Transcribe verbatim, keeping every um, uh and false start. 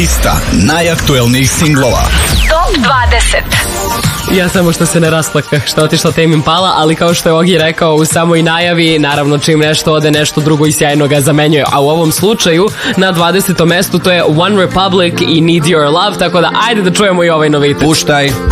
Lista najaktuelnijih singlova. Top dvadeset. Ja samo što se ne rasplaka što je otišla Tame Impala, ali kao što je Ogi rekao u samoj najavi, naravno čim nešto ode, nešto drugo i sjajno ga zamenjuje, a u ovom slučaju na dvadesetom mestu to je One Republic i Need Your Love, tako da ajde da čujemo i ovaj novitet. Puštaj.